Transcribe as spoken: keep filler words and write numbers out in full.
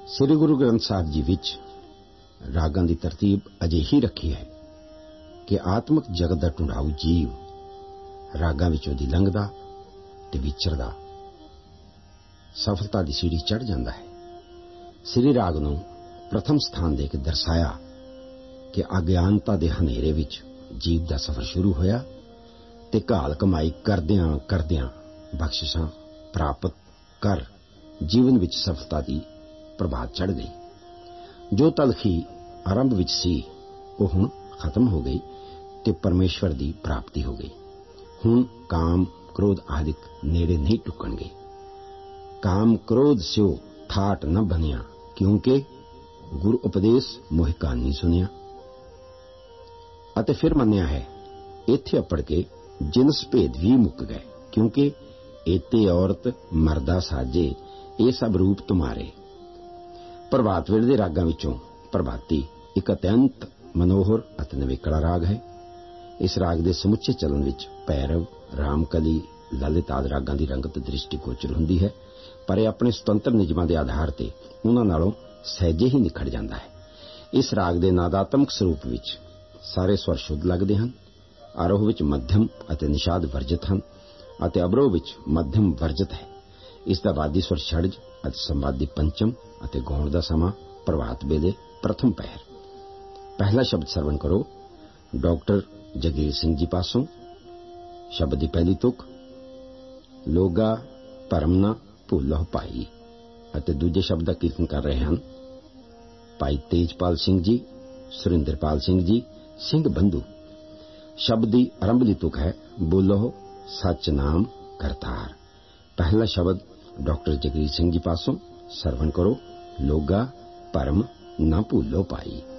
ਸ੍ਰੀ ਗੁਰੂ ਗ੍ਰੰਥ ਸਾਹਿਬ ਜੀ ਵਿੱਚ ਰਾਗਾਂ ਦੀ ਤਰਤੀਬ ਅਜਿਹੀ ਰੱਖੀ ਹੈ ਕਿ ਆਤਮਿਕ ਜਗਤ ਦਾ ਢੂੰਡਾਊ ਜੀਵ ਰਾਗਾਂ ਵਿੱਚੋਂ ਦੀ ਲੰਘਦਾ ਤੇ ਵਿਚਰਦਾ ਸਫਲਤਾ ਦੀ ਸੀੜੀ ਚੜ੍ਹ ਜਾਂਦਾ ਹੈ। ਸ੍ਰੀ ਰਾਗ ਨੂੰ ਪ੍ਰਥਮ ਸਥਾਨ ਦੇ ਕੇ ਦਰਸਾਇਆ ਕਿ ਅਗਿਆਨਤਾ ਦੇ ਹਨੇਰੇ ਵਿੱਚ ਜੀਵ ਦਾ ਸਫ਼ਰ ਸ਼ੁਰੂ ਹੋਇਆ ਤੇ ਘਾਲ ਕਮਾਈ ਕਰਦਿਆਂ ਕਰਦਿਆਂ ਬਖਸ਼ਿਸ਼ਾਂ ਪ੍ਰਾਪਤ ਕਰ ਜੀਵਨ ਵਿੱਚ ਸਫਲਤਾ ਦੀ ਪ੍ਰਭਾਤ ਚੜ੍ਹ ਗਈ। ਜੋ ਤਲਖੀ ਆਰੰਭ ਵਿੱਚ ਸੀ ਉਹ ਹੁਣ ਖਤਮ ਹੋ ਗਈ ਤੇ ਪਰਮੇਸ਼ਵਰ ਦੀ ਪ੍ਰਾਪਤੀ ਹੋ ਗਈ। ਹੁਣ ਕਾਮ ਕ੍ਰੋਧ ਆਦਿਕ ਨੇੜੇ ਨਹੀਂ ਟੁੱਕਣਗੇ। ਕਾਮ ਕ੍ਰੋਧ ਸਿਓ ਠਾਟ ਨ ਬਣਿਆ, ਕਿਉਂਕਿ ਗੁਰੂ ਉਪਦੇਸ਼ ਮੋਹਿ ਕਾਨੀ ਸੁਣਿਆ। ਅਤੇ ਫਿਰ ਮੰਨਿਆ ਹੈ ਇੱਥੇ ਅਪੜ ਕੇ ਜਿਨਸ ਭੇਦ ਵੀ ਮੁੱਕ ਗਏ, ਕਿਉਂਕਿ ਏਤੇ ਔਰਤ ਮਰਦਾ ਸਾਜੇ ਇਹ ਸਭ ਰੂਪ ਤੁਮਾਰੇ। ਪ੍ਰਭਾਤ ਵੇਲੇ ਦੇ ਰਾਗਾਂ ਵਿੱਚੋਂ ਪ੍ਰਭਾਤੀ ਇੱਕ ਅਤਿਅੰਤ ਮਨੋਹਰ ਅਤੇ ਨਵੇਕਲਾ ਰਾਗ ਹੈ। ਇਸ ਰਾਗ ਦੇ ਸਮੁੱਚੇ ਚਲਨ ਵਿੱਚ ਭੈਰਵ, ਰਾਮਕਲੀ, ਲਲਿਤ ਆਦਿ ਰਾਗਾਂ ਦੀ ਰੰਗਤ ਦ੍ਰਿਸ਼ਟੀਗੋਚਰ ਹੁੰਦੀ ਹੈ, ਪਰ ਇਹ ਆਪਣੇ ਸੁਤੰਤਰ ਨਿਯਮਾਂ ਦੇ ਆਧਾਰ ਤੇ ਉਹਨਾਂ ਨਾਲੋਂ ਸਹਿਜੇ ਹੀ ਨਿਖੜ ਜਾਂਦਾ ਹੈ। ਇਸ ਰਾਗ ਦੇ ਨਾਦਾਤਮਕ ਸਰੂਪ ਵਿੱਚ ਸਾਰੇ ਸਵਰ ਸ਼ੁੱਧ ਲੱਗਦੇ ਹਨ। ਆਰੋਹ ਵਿੱਚ ਮੱਧਮ ਅਤੇ ਨਿਸ਼ਾਦ ਵਰਜਿਤ ਹਨ ਅਤੇ ਅਵਰੋਹ ਵਿੱਚ ਮੱਧਮ ਵਰਜਿਤ ਹੈ। ਇਸ ਦਾ ਵਾਦੀ ਸਵਰ ਛੜਜ ਅਤੇ ਸੰਵਾਦੀ ਪੰਚਮ ਅਤੇ ਗਾਉਣ ਦਾ ਸਮਾਂ ਪ੍ਰਭਾਤ ਵੇਲੇ ਪ੍ਰਥਮ ਪਹਿਰ। ਪਹਿਲਾ ਸ਼ਬਦ ਸਰਵਣ ਕਰੋ ਡਾਕਟਰ ਜਗੀਰ ਸਿੰਘ ਜੀ ਪਾਸੋਂ। ਸ਼ਬਦ ਦੀ ਪਹਿਲੀ ਤੁਕ ਲੋਗਾ ਭਰਮ ਨਾ ਭੁੱਲੋ ਭਾਈ ਅਤੇ ਦੂਜੇ ਸ਼ਬਦ ਦਾ ਕੀਰਤਨ ਕਰ ਰਹੇ ਹਨ ਭਾਈ ਤੇਜਪਾਲ ਸਿੰਘ ਜੀ, ਸੁਰਿੰਦਰਪਾਲ ਸਿੰਘ ਜੀ, ਸਿੰਘ ਬੰਧੂ। ਸ਼ਬਦ ਦੀ ਆਰੰਭਲੀ ਤੁਕ ਹੈ ਬੋਲੋ ਸੱਚ ਨਾਮ ਕਰਤਾਰ। ਪਹਿਲਾ ਸ਼ਬਦ ਡਾਕਟਰ ਜਗੀਰ ਸਿੰਘ ਜੀ ਪਾਸੋਂ ਸਰਵਣ ਕਰੋ ਲੋਗਾ ਭਰਮ ਨਾ ਭੁੱਲੋ ਭਾਈ।